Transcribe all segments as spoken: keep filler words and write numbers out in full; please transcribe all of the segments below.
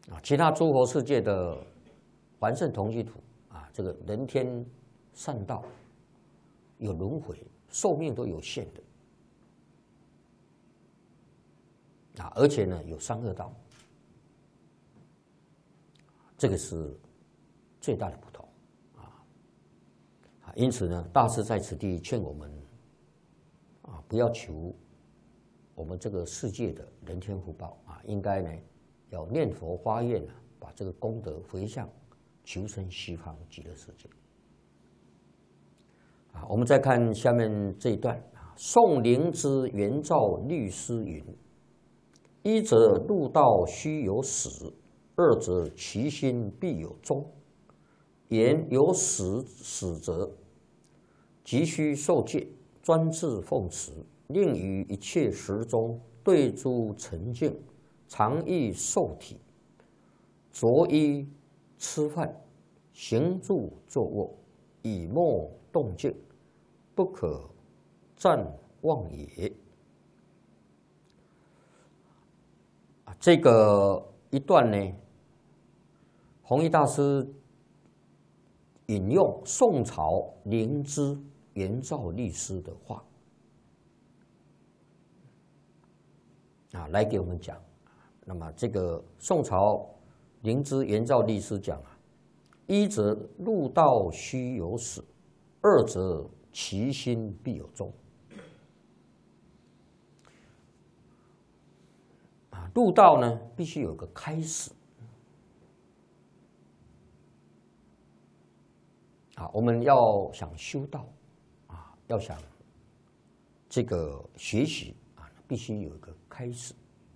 啊，其他诸佛世界的凡圣同居土啊，这个人天善道有轮回，寿命都有限的啊，而且呢有三恶道，这个是最大的不同啊。因此呢，大师在此地劝我们啊，不要求我们这个世界的人天福报啊，应该呢。要念佛发愿啊，把这个功德回向求生西方极乐世界。啊，我们再看下面这一段啊，宋灵芝圆照律师云：一则入道须有始，二则其心必有终。言有始始则，急须受戒，专制奉持，令于一切时中对诸沉静。常易受体，着衣吃饭，行住坐卧，以莫动静，不可暂忘也。啊，这个一段呢，弘一大师引用宋朝灵芝圆照律师的话啊，来给我们讲。那么，这个宋朝灵芝圆照律师讲啊，一则入道须有始，二则其心必有终。啊，入道呢必须有个开始。啊，我们要想修道啊，要想这个学习啊，必须有一个开始。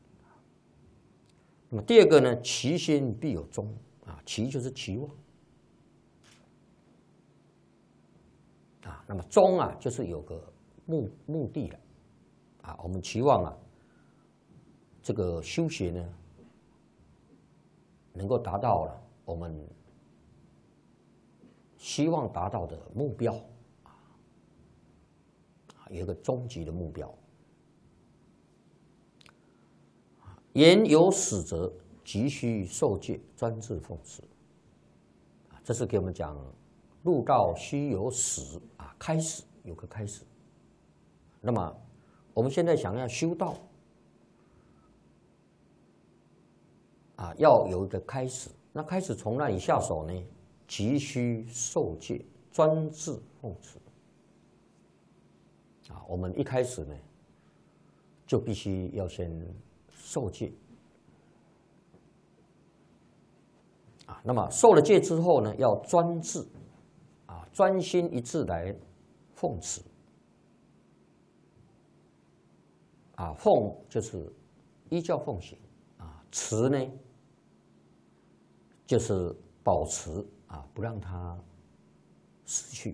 那么第二个呢，其心必有终啊，其就是期望啊，那么终啊就是有个目目的了啊，我们期望啊，这个修学呢能够达到了我们希望达到的目标啊，有一个终极的目标。言有始则，急须受戒，专制奉持。啊，这是给我们讲入道须有始啊，开始有个开始。那么我们现在想要修道啊，要有一个开始。那开始从哪里下手呢？急须受戒，专制奉持。啊，我们一开始呢，就必须要先受戒啊，那么受了戒之后呢，要专制啊，专心一致来奉持啊，奉就是依教奉行啊，持呢就是保持啊，不让它失去。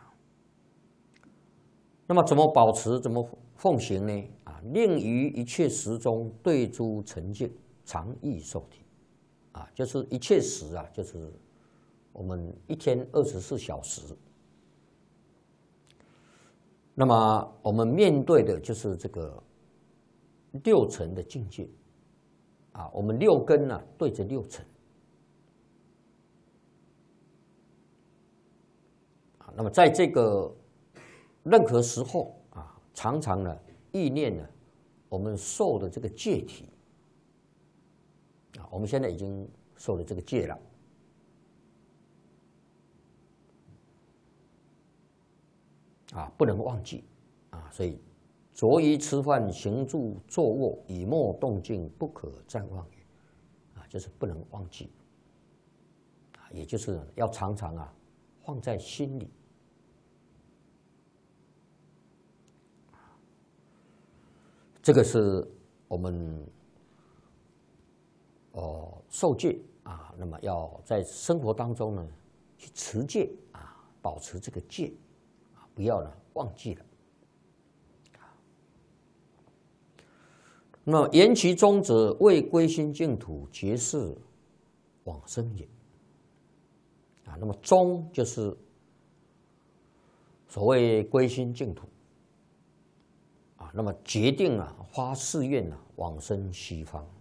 那么怎么保持？怎么奉行呢？啊，令于一切时中对诸沉静，常易受体。啊，就是一切时啊，就是我们一天二十四小时。那么我们面对的就是这个六尘的境界。啊，我们六根呢、啊、对着六尘。啊，那么在这个任何时候啊，常常呢意念呢，我们受的这个戒体啊，我们现在已经受了这个戒了啊，不能忘记啊，所以着衣吃饭、行住坐卧，以莫动静，不可暂忘也啊，就是不能忘记啊，也就是要常常啊放在心里。这个是我们哦受戒啊，那么要在生活当中呢去持戒啊，保持这个戒啊，不要呢忘记了。那么言其中者，为归心净土，结是往生也。啊，那么中就是所谓归心净土。啊，那么决定啊，发誓愿啊，往生西方。